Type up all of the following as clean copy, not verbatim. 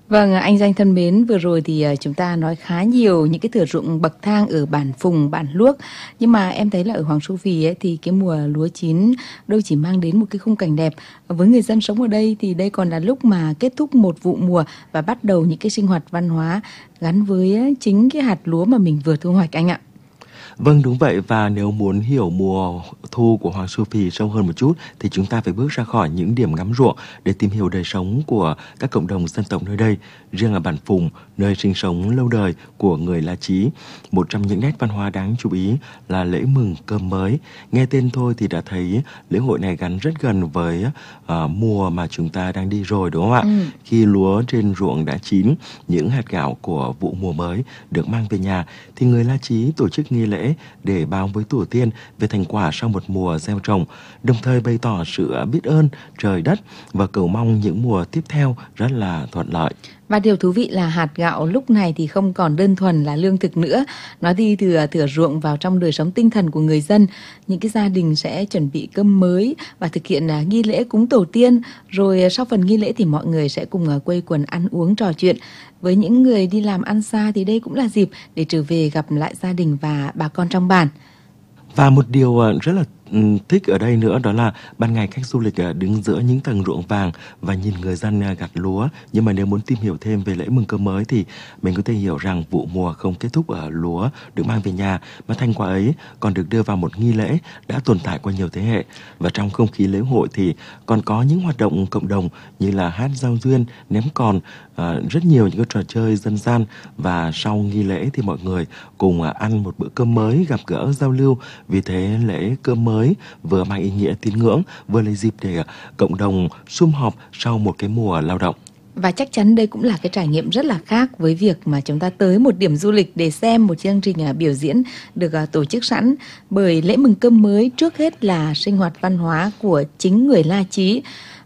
Vâng, anh Danh thân mến, vừa rồi thì chúng ta nói khá nhiều những cái thửa ruộng bậc thang ở bản Phùng, bản Luốc. Nhưng mà em thấy là ở Hoàng Su Phì ấy, thì cái mùa lúa chín đâu chỉ mang đến một cái khung cảnh đẹp. Với người dân sống ở đây thì đây còn là lúc mà kết thúc một vụ mùa và bắt đầu những cái sinh hoạt văn hóa gắn với chính cái hạt lúa mà mình vừa thu hoạch anh ạ. Vâng, đúng vậy, và nếu muốn hiểu mùa thu của Hoàng Su Phì sâu hơn một chút thì chúng ta phải bước ra khỏi những điểm ngắm ruộng để tìm hiểu đời sống của các cộng đồng dân tộc nơi đây. Riêng ở bản Phùng, nơi sinh sống lâu đời của người La Chí, một trong những nét văn hóa đáng chú ý là lễ mừng cơm mới. Nghe tên thôi thì đã thấy lễ hội này gắn rất gần với mùa mà chúng ta đang đi rồi, đúng không ạ? Khi lúa trên ruộng đã chín, những hạt gạo của vụ mùa mới được mang về nhà thì người La Chí tổ chức nghi lễ để báo với tổ tiên về thành quả sau một mùa gieo trồng, đồng thời bày tỏ sự biết ơn trời đất và cầu mong những mùa tiếp theo rất là thuận lợi. Và điều thú vị là hạt gạo lúc này thì không còn đơn thuần là lương thực nữa. Nó đi từ thửa ruộng vào trong đời sống tinh thần của người dân. Những cái gia đình sẽ chuẩn bị cơm mới và thực hiện nghi lễ cúng tổ tiên. Rồi sau phần nghi lễ thì mọi người sẽ cùng quây quần ăn uống trò chuyện. Với những người đi làm ăn xa thì đây cũng là dịp để trở về gặp lại gia đình và bà con trong bản. Và một điều rất là thích ở đây nữa đó là ban ngày khách du lịch đứng giữa những tầng ruộng vàng và nhìn người dân gặt lúa. Nhưng mà nếu muốn tìm hiểu thêm về lễ mừng cơm mới thì mình có thể hiểu rằng vụ mùa không kết thúc ở lúa được mang về nhà, mà thành quả ấy còn được đưa vào một nghi lễ đã tồn tại qua nhiều thế hệ. Và trong không khí lễ hội thì còn có những hoạt động cộng đồng như là hát giao duyên, ném còn, rất nhiều những cái trò chơi dân gian. Và sau nghi lễ thì mọi người cùng ăn một bữa cơm mới, gặp gỡ giao lưu. Vì thế lễ cơm mới vừa mang ý nghĩa tín ngưỡng, vừa là dịp để cộng đồng sum họp sau một cái mùa lao động. Và chắc chắn đây cũng là cái trải nghiệm rất là khác với việc mà chúng ta tới một điểm du lịch để xem một chương trình biểu diễn được tổ chức sẵn. Bởi lễ mừng cơm mới trước hết là sinh hoạt văn hóa của chính người La Chí.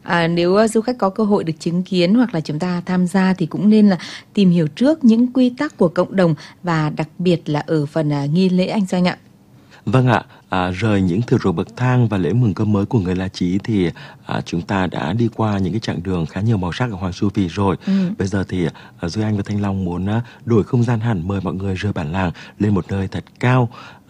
Nếu du khách có cơ hội được chứng kiến hoặc là chúng ta tham gia thì cũng nên là tìm hiểu trước những quy tắc của cộng đồng và đặc biệt là ở phần nghi lễ anh Doanh ạ. Vâng ạ, rời những thửa ruộng bậc thang và lễ mừng cơm mới của người La Chí thì chúng ta đã đi qua những cái chặng đường khá nhiều màu sắc ở Hoàng Su Phì rồi. Bây giờ thì Duy Anh và Thanh Long muốn đổi không gian hẳn, mời mọi người rời bản làng lên một nơi thật cao,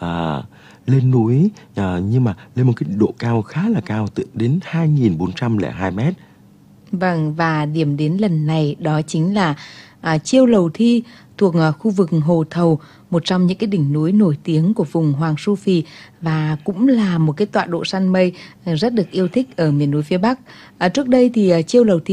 lên núi, nhưng mà lên một cái độ cao khá là cao, đến 2.402 mét. Vâng, và điểm đến lần này đó chính là Chiêu Lầu Thi thuộc khu vực Hồ Thầu, một trong những cái đỉnh núi nổi tiếng của vùng Hoàng Su Phì và cũng là một cái tọa độ săn mây rất được yêu thích ở miền núi phía Bắc. Trước đây thì Chiêu Lầu Thi